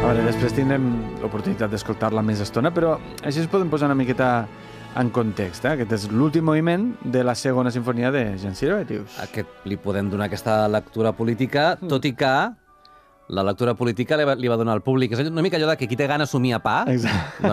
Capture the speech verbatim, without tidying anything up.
A veure, després tindrem l'oportunitat d'escoltar-la més estona, però així ens podem posar una miqueta en context. Eh? Aquest és l'últim moviment de la segona sinfonia de Jean Sibelius. Aquest li podem donar aquesta lectura política, tot i que la lectura política li va, li va donar al públic. És una mica allò de que qui té gana somia pa. Exacte.